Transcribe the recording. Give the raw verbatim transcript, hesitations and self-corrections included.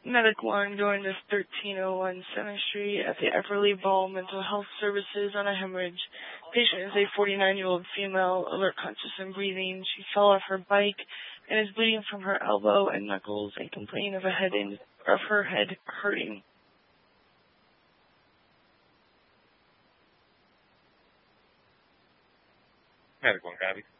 Medic one going to thirteen oh one seventh Street at the Everly Ball Mental Health Services on a hemorrhage. Patient is a forty-nine-year-old female, alert, conscious, and breathing. She fell off her bike and is bleeding from her elbow and knuckles and complaining of a head in, of her head hurting. Medic one, copy.